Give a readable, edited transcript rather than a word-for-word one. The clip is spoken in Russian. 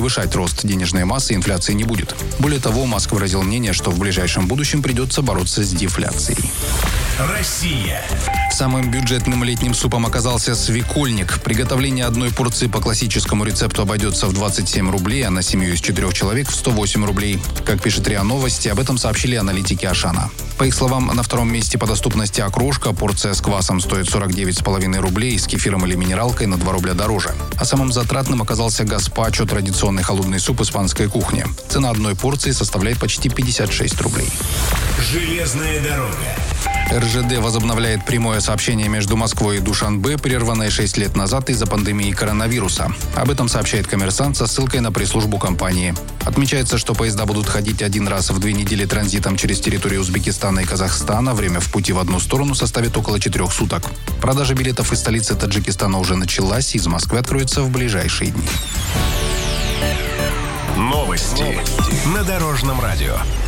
превышать рост денежной массы, инфляции не будет. Более того, Маск выразил мнение, что в ближайшем будущем придется бороться с дефляцией. Россия. Самым бюджетным летним супом оказался свекольник. Приготовление одной порции по классическому рецепту обойдется в 27 рублей, а на семью из 4 человек в 108 рублей. Как пишет РИА Новости, об этом сообщили аналитики Ашана. По их словам, на втором месте по доступности окрошка. Порция с квасом стоит 49,5 рублей, с кефиром или минералкой на 2 рубля дороже. А самым затратным оказался гаспачо, традиционный холодный суп испанской кухни. Цена одной порции составляет почти 56 рублей. Железная дорога. РЖД возобновляет прямое сообщение между Москвой и Душанбе, прерванное 6 лет назад из-за пандемии коронавируса. Об этом сообщает «Коммерсант» со ссылкой на пресс-службу компании. Отмечается, что поезда будут ходить один раз в 2 недели транзитом через территорию Узбекистана и Казахстана. Время в пути в одну сторону составит около 4 суток. Продажа билетов из столицы Таджикистана уже началась, из Москвы откроется в ближайшие дни. Новости на Дорожном радио.